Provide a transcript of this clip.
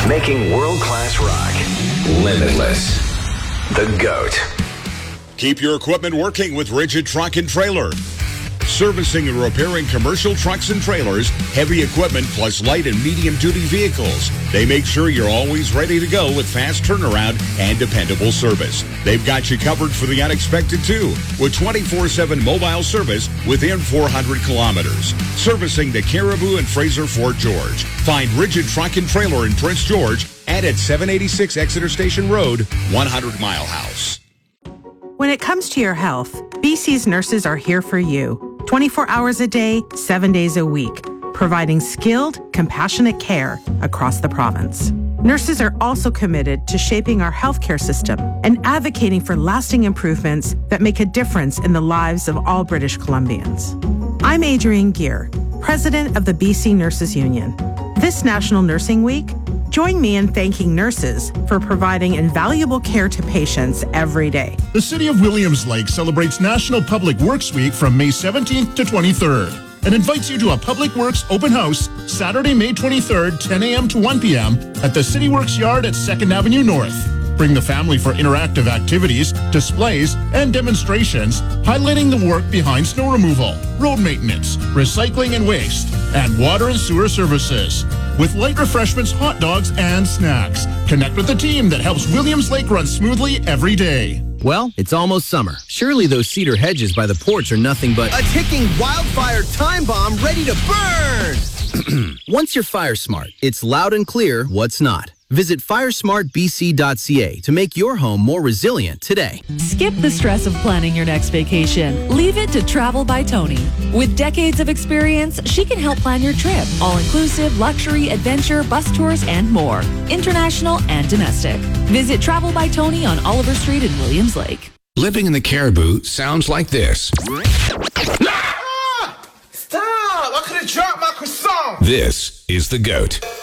Making world-class rock limitless. The GOAT. Keep your equipment working with Rigid Truck and Trailer. Servicing and repairing commercial trucks and trailers, heavy equipment, plus light and medium-duty vehicles. They make sure you're always ready to go with fast turnaround and dependable service. They've got you covered for the unexpected, too, with 24/7 mobile service within 400 kilometers. Servicing the Caribou and Fraser Fort George. Find Rigid Truck and Trailer in Prince George and at 786 Exeter Station Road, 100 Mile House. When it comes to your health, BC's nurses are here for you. 24 hours a day, 7 days a week, providing skilled, compassionate care across the province. Nurses are also committed to shaping our healthcare system and advocating for lasting improvements that make a difference in the lives of all British Columbians. I'm Adrienne Gear, president of the BC Nurses Union. This National Nursing Week, join me in thanking nurses for providing invaluable care to patients every day. The City of Williams Lake celebrates National Public Works Week from May 17th to 23rd and invites you to a Public Works open house Saturday, May 23rd, 10 a.m. to 1 p.m. at the City Works Yard at 2nd Avenue North. Bring the family for interactive activities, displays, and demonstrations highlighting the work behind snow removal, road maintenance, recycling and waste, and water and sewer services. With light refreshments, hot dogs, and snacks. Connect with the team that helps Williams Lake run smoothly every day. Well, it's almost summer. Surely those cedar hedges by the porch are nothing but a ticking wildfire time bomb ready to burn! Once you're fire smart, it's loud and clear what's not. Visit firesmartbc.ca to make your home more resilient today. Skip the stress of planning your next vacation. Leave it to Travel by Tony. With decades of experience, she can help plan your trip. All-inclusive, luxury, adventure, bus tours, and more. International and domestic. Visit Travel by Tony on Oliver Street in Williams Lake. Living in the Caribou sounds like this. Stop! I could have dropped my croissant. This is the GOAT.